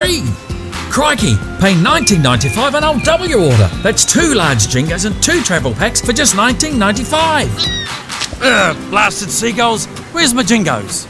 free. Crikey, pay $19.95 and I'll double your order. That's 2 large Jingos and 2 travel packs for just $19.95. Blasted seagulls, where's my Jingos?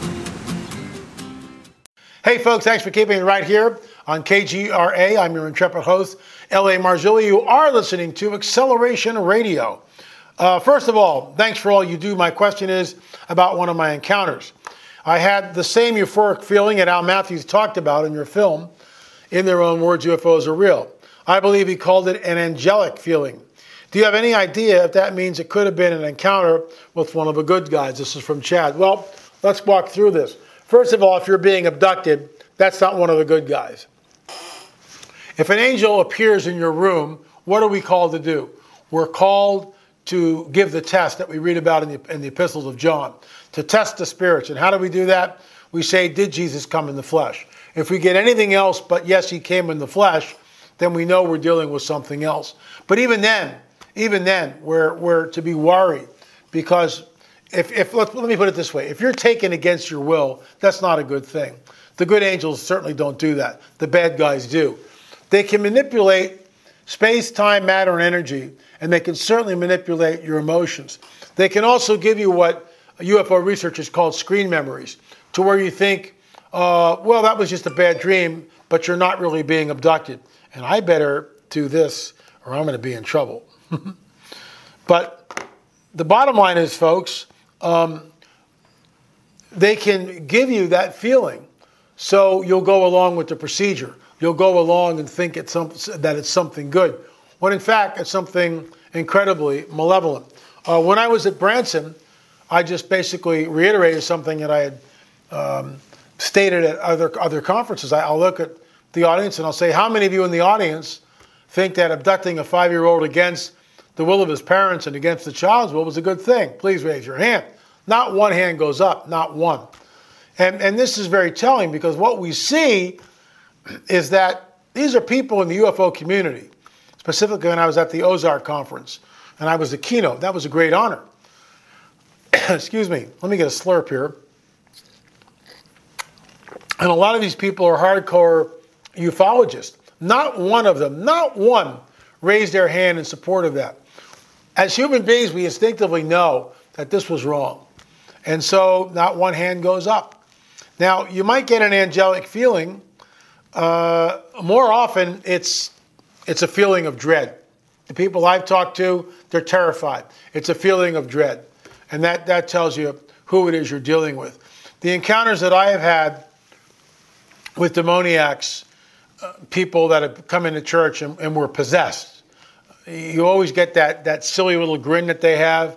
Hey folks, thanks for keeping it right here on KGRA. I'm your intrepid host, L.A. Marzulli. You are listening to Acceleration Radio. First of all, thanks for all you do. My question is about one of my encounters. I had the same euphoric feeling that Al Matthews talked about in your film, In Their Own Words, UFOs Are Real. I believe he called it an angelic feeling. Do you have any idea if that means it could have been an encounter with one of the good guys? This is from Chad. Well, let's walk through this. First of all, if you're being abducted, that's not one of the good guys. If an angel appears in your room, what are we called to do? We're called to give the test that we read about in the epistles of John, to test the spirits. And how do we do that? We say, did Jesus come in the flesh? If we get anything else but yes, he came in the flesh, then we know we're dealing with something else. But even then, we're to be worried, because let me put it this way. If you're taken against your will, that's not a good thing. The good angels certainly don't do that. The bad guys do. They can manipulate space, time, matter, and energy, and they can certainly manipulate your emotions. They can also give you what UFO researchers call screen memories, to where you think, well, that was just a bad dream, but you're not really being abducted. And I better do this or I'm going to be in trouble. But the bottom line is, folks, they can give you that feeling, so you'll go along with the procedure. You'll go along and think that it's something good, when in fact it's something incredibly malevolent. When I was at Branson, I just basically reiterated something that I had stated at other conferences. I'll look at the audience and I'll say, how many of you in the audience think that abducting a 5-year-old against the will of his parents and against the child's will was a good thing? Please raise your hand. Not one hand goes up, not one. And this is very telling, because what we see is that these are people in the UFO community. Specifically, when I was at the Ozark conference and I was the keynote, that was a great honor. Excuse me, let me get a slurp here. And a lot of these people are hardcore ufologists. Not one of them, not one, raised their hand in support of that. As human beings, we instinctively know that this was wrong. And so not one hand goes up. Now, you might get an angelic feeling. More often, it's a feeling of dread. The people I've talked to, they're terrified. It's a feeling of dread. And that tells you who it is you're dealing with. The encounters that I have had with demoniacs, people that have come into church and were possessed, you always get that silly little grin that they have.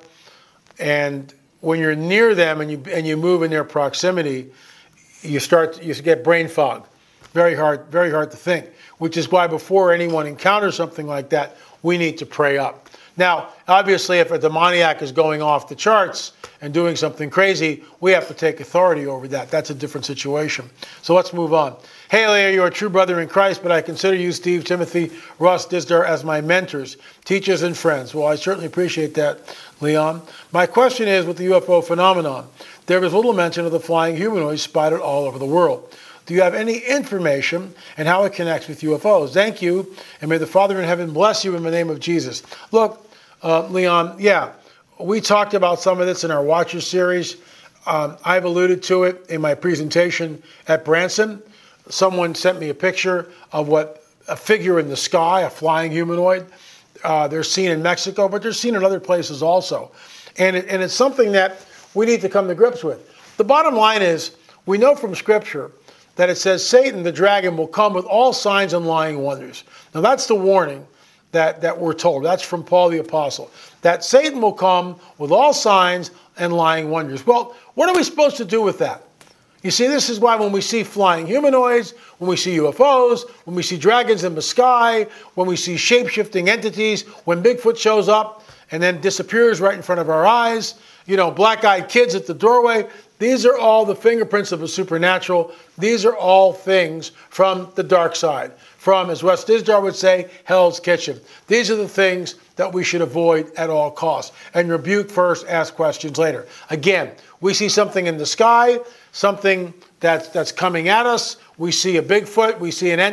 And when you're near them and you move in their proximity, you get brain fog. Very hard to think, which is why before anyone encounters something like that, we need to pray up. Now, obviously, if a demoniac is going off the charts and doing something crazy, we have to take authority over that. That's a different situation. So let's move on. Hey, Leah, you're a true brother in Christ, but I consider you, Steve, Timothy, Ross Dizdar, as my mentors, teachers, and friends. Well, I certainly appreciate that, Leon. My question is, with the UFO phenomenon, there is little mention of the flying humanoids spotted all over the world. Do you have any information and how it connects with UFOs? Thank you, and may the Father in heaven bless you in the name of Jesus. Look, Leon, yeah, we talked about some of this in our Watcher series. I've alluded to it in my presentation at Branson. Someone sent me a picture of a figure in the sky, a flying humanoid. They're seen in Mexico, but they're seen in other places also. And it's something that we need to come to grips with. The bottom line is, we know from Scripture that it says Satan, the dragon, will come with all signs and lying wonders. Now that's the warning that we're told. That's from Paul the Apostle. That Satan will come with all signs and lying wonders. Well, what are we supposed to do with that? You see, this is why when we see flying humanoids, when we see UFOs, when we see dragons in the sky, when we see shape-shifting entities, when Bigfoot shows up and then disappears right in front of our eyes, black-eyed kids at the doorway, these are all the fingerprints of the supernatural. These are all things from the dark side, from, as Wes Dizdar would say, Hell's Kitchen. These are the things that we should avoid at all costs. And rebuke first, ask questions later. Again, we see something in the sky, something that's coming at us. We see a Bigfoot, we see an